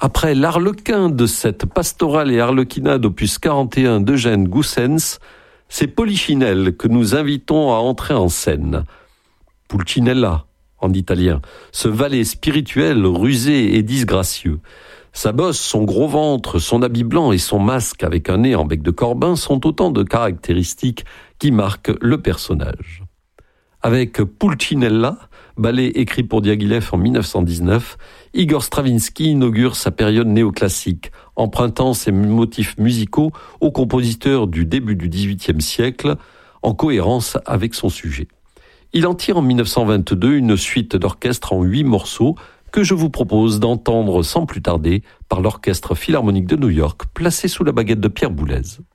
Après l'Arlequin de cette pastorale et arlequinade opus 41 d'Eugène Goussens, c'est Polichinelle que nous invitons à entrer en scène. Pulcinella, en italien, ce valet spirituel rusé et disgracieux. Sa bosse, son gros ventre, son habit blanc et son masque avec un nez en bec de corbin sont autant de caractéristiques qui marquent le personnage. Avec Pulcinella, ballet écrit pour Diaghilev en 1919, Igor Stravinsky inaugure sa période néoclassique, empruntant ses motifs musicaux aux compositeurs du début du XVIIIe siècle, en cohérence avec son sujet. Il en tire en 1922 une suite d'orchestre en 8 morceaux que je vous propose d'entendre sans plus tarder par l'Orchestre Philharmonique de New York, placé sous la baguette de Pierre Boulez.